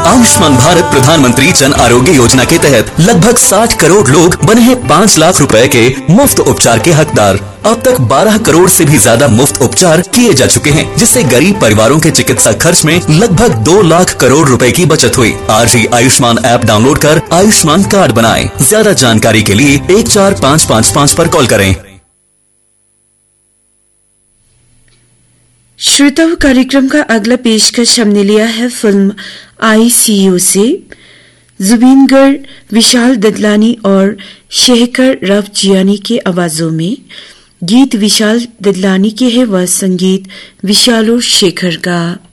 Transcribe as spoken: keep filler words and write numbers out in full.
आयुष्मान भारत प्रधानमंत्री जन आरोग्य योजना के तहत लगभग साठ करोड़ लोग बने हैं पाँच लाख रुपए के मुफ्त उपचार के हकदार। अब तक बारह करोड़ से भी ज्यादा मुफ्त उपचार किए जा चुके हैं, जिससे गरीब परिवारों के चिकित्सा खर्च में लगभग दो लाख करोड़ रुपए की बचत हुई। आज ही आयुष्मान ऐप डाउनलोड कर आयुष्मान कार्ड बनाएं। ज्यादा जानकारी के लिए एक चार पाँच पाँच पाँच पर कॉल करें। श्रोताओं, कार्यक्रम का अगला पेशकश हमने लिया है फिल्म आईसीयू से। जुबीन गर्ग, विशाल ददलानी और शेखर रफजियानी के आवाजों में। गीत विशाल ददलानी के है व संगीत विशाल और शेखर का।